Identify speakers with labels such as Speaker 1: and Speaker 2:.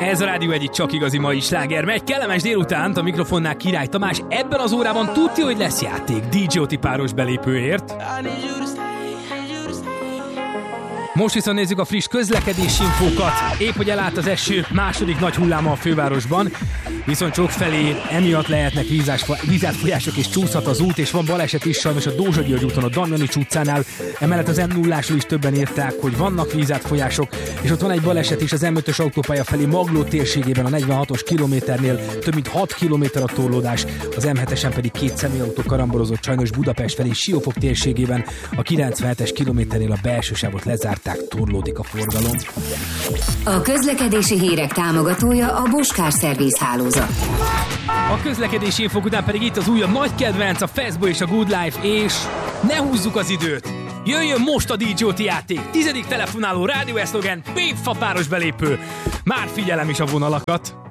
Speaker 1: Ez a Rádió egyik csak igazi mai sláger. Megy kellemes délutánt, a mikrofonnál Király Tamás. Ebben az órában tudja, hogy lesz játék DJ Oti páros belépőért. Most viszont nézzük a friss közlekedési infókat. Épp hogy elállt az eső második nagy hulláma a fővárosban, viszont sokfelé emiatt lehetnek vízátfolyások és csúszhat az út, és van baleset is sajnos a Dózsa György úton, a Damjanics utcánál. Emellett az M0-ásról is többen írták, hogy vannak vízátfolyások, és ott van egy baleset is az M5-ös autópálya felé Magló térségében, a 46-os kilométernél több mint 6 kilométer a torlódás, az M7-esen pedig 2 személyautó karambolozott sajnos Budapest felé Siófok térségében, a 97-es kilométernél a belső sávot lezárták, torlódik a forgalom.
Speaker 2: A közlekedési hírek támogatója a Boskás Szerviz hálózat.
Speaker 1: A közlekedési infók után pedig itt az újabb nagy kedvenc, a Feszbo és a Good Life, és ne húzzuk az időt! Jöjjön most a DJ Oti játék! 10. telefonáló rádió eszlogen, Pénfa páros belépő! Már figyelem is a vonalakat!